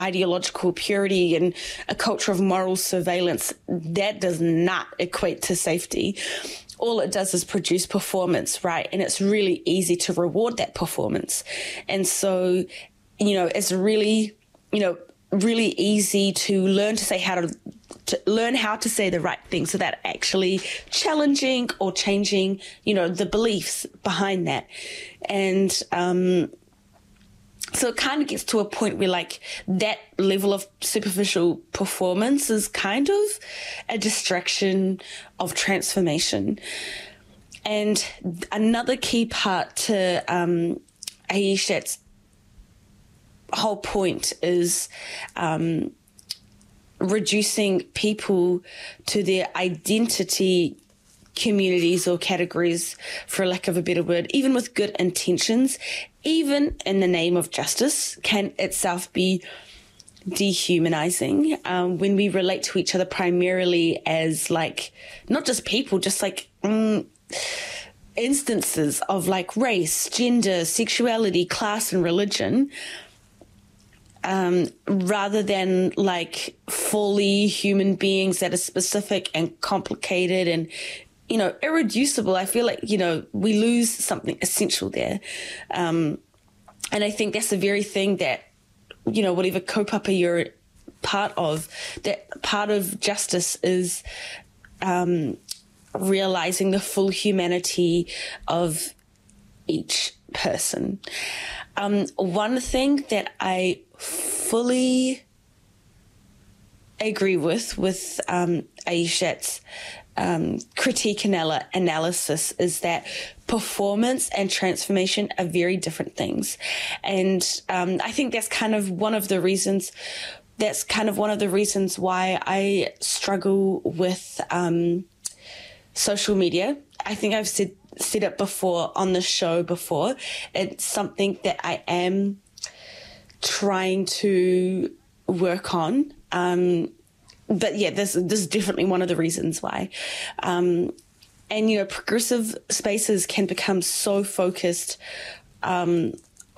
ideological purity and a culture of moral surveillance, that does not equate to safety. All it does is produce performance, right? And it's really easy to reward that performance. And so, it's really, really easy to learn to learn how to say the right things without actually challenging or changing, the beliefs behind that. And, so it kind of gets to a point where like that level of superficial performance is kind of a distraction of transformation. And another key part to Aishat's whole point is reducing people to their identity communities or categories, for lack of a better word, even with good intentions, even in the name of justice, can itself be dehumanizing when we relate to each other primarily as like not just people, just like instances of like race, gender, sexuality, class, and religion, rather than like fully human beings that are specific and complicated and irreducible. I feel like, we lose something essential there. And I think that's the very thing that, whatever kaupapa you're part of, that part of justice is realizing the full humanity of each person. One thing that I fully agree with Aishat's critique analysis is that performance and transformation are very different things. And I think that's kind of one of the reasons why I struggle with social media. I think I've said it before on the show before. It's something that I am trying to work on. But yeah, this is definitely one of the reasons why. And, progressive spaces can become so focused on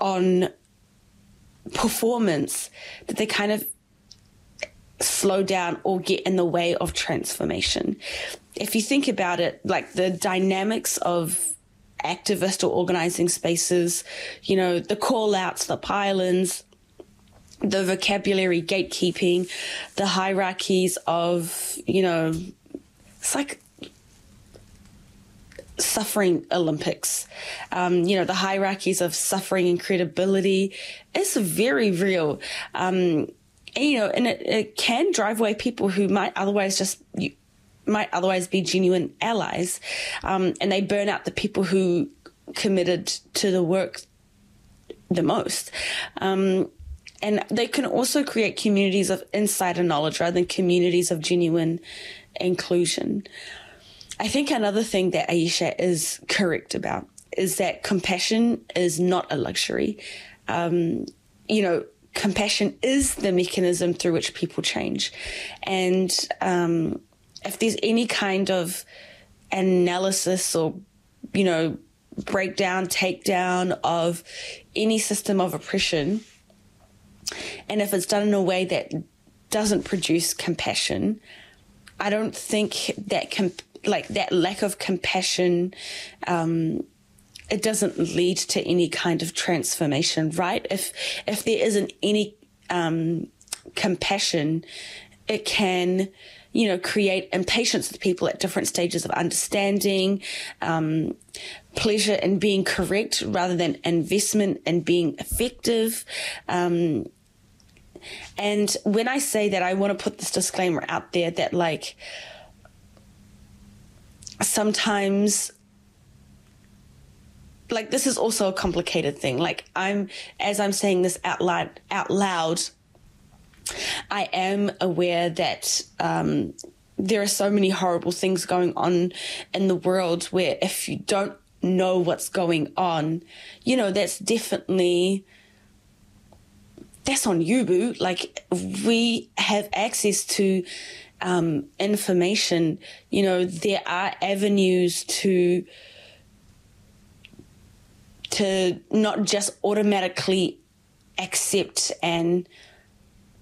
performance that they kind of slow down or get in the way of transformation. If you think about it, like the dynamics of activist or organizing spaces, the call outs, the pile-ins, the vocabulary gatekeeping, the hierarchies of, it's like suffering Olympics, the hierarchies of suffering and credibility is very real. And it can drive away people who might otherwise be genuine allies. And they burn out the people who committed to the work the most. And they can also create communities of insider knowledge rather than communities of genuine inclusion. I think another thing that Aisha is correct about is that compassion is not a luxury. Compassion is the mechanism through which people change. And if there's any kind of analysis or, breakdown, takedown of any system of oppression, and if it's done in a way that doesn't produce compassion, I don't think that that lack of compassion, it doesn't lead to any kind of transformation, right? If there isn't any compassion, it can, create impatience with people at different stages of understanding, pleasure in being correct rather than investment in being effective. And when I say that, I want to put this disclaimer out there that like sometimes like this is also a complicated thing. Like as I'm saying this out loud, I am aware that there are so many horrible things going on in the world where if you don't know what's going on, that's on you, boo. Like we have access to information, there are avenues to not just automatically accept and